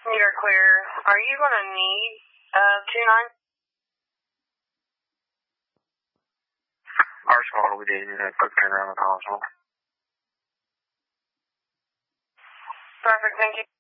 You're clear. Are you going to need 29? Our squad will be needing a quick turnaround at the hospital. Perfect, thank you.